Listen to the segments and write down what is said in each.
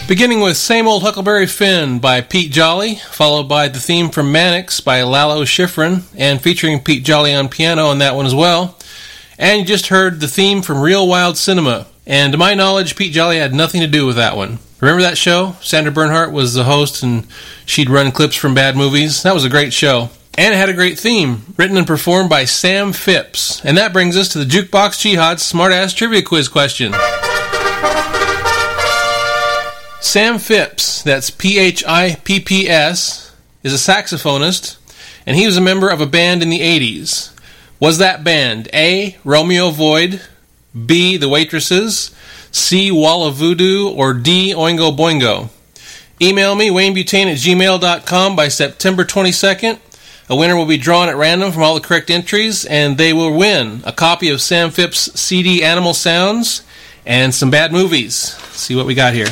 Beginning with Same Old Huckleberry Finn by Pete Jolly, followed by the theme from Mannix by Lalo Schifrin, and featuring Pete Jolly on piano on that one as well. And you just heard the theme from Real Wild Cinema, and to my knowledge, Pete Jolly had nothing to do with that one. Remember that show? Sandra Bernhardt was the host, and she'd run clips from bad movies. That was a great show. And it had a great theme, written and performed by Sam Phipps. And that brings us to the Jukebox Jihad's Smartass Trivia Quiz question. Sam Phipps, that's Phipps, is a saxophonist, and he was a member of a band in the 80s. Was that band A, Romeo Void, B, The Waitresses, C, Walla Voodoo, or D, Oingo Boingo? Email me, WayneButane@gmail.com by September 22nd. A winner will be drawn at random from all the correct entries, and they will win a copy of Sam Phipps' CD Animal Sounds and some bad movies. Let's see what we got here.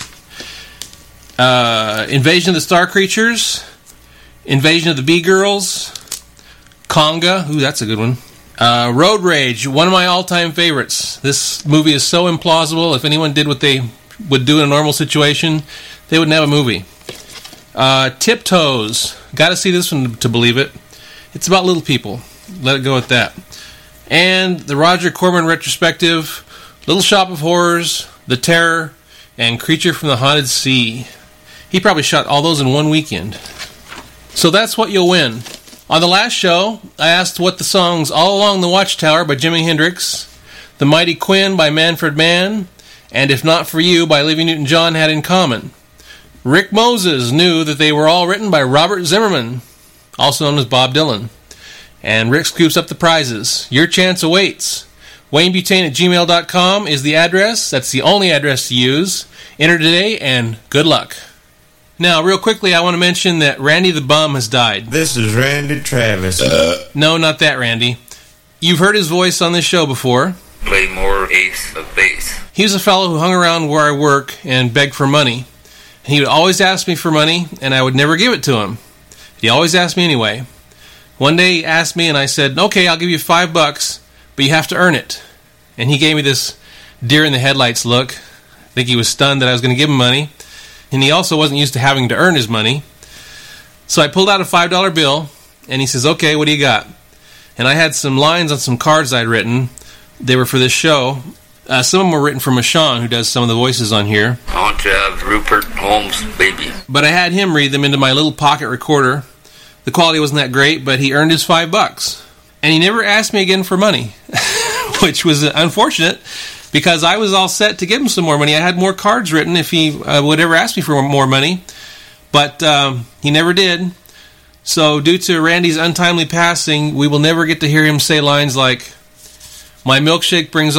Invasion of the Star Creatures, Invasion of the Bee Girls, Conga, ooh, that's a good one. Road Rage, one of my all-time favorites. This movie is so implausible. If anyone did what they would do in a normal situation, they wouldn't have a movie. Tiptoes, gotta see this one to believe it. It's about little people. Let it go at that. And the Roger Corman retrospective, Little Shop of Horrors, The Terror, and Creature from the Haunted Sea. He probably shot all those in one weekend. So that's what you'll win. On the last show, I asked what the songs All Along the Watchtower by Jimi Hendrix, The Mighty Quinn by Manfred Mann, and If Not For You by Olivia Newton-John had in common. Rick Moses knew that they were all written by Robert Zimmerman, also known as Bob Dylan. And Rick scoops up the prizes. Your chance awaits. WayneButane@gmail.com is the address. That's the only address to use. Enter today, and good luck. Now, real quickly, I want to mention that Randy the Bum has died. This is Randy Travis. No, not that Randy. You've heard his voice on this show before. Play more ace of base. He was a fellow who hung around where I work and begged for money. He would always ask me for money, and I would never give it to him. He always asked me anyway. One day he asked me, and I said, okay, I'll give you $5, but you have to earn it. And he gave me this deer-in-the-headlights look. I think he was stunned that I was going to give him money. And he also wasn't used to having to earn his money. So I pulled out a $5 bill, and he says, okay, what do you got? And I had some lines on some cards I'd written. They were for this show. Some of them were written for Michonne, who does some of the voices on here. I want to have Rupert Holmes' baby. But I had him read them into my little pocket recorder. The quality wasn't that great, but he earned his $5. And he never asked me again for money, which was unfortunate, because I was all set to give him some more money. I had more cards written if he would ever ask me for more money, but he never did. So due to Randy's untimely passing, we will never get to hear him say lines like, my milkshake brings